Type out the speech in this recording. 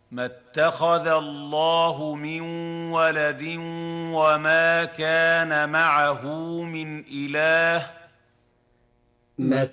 ما اتخذ الله من ولد وما كان معه من إله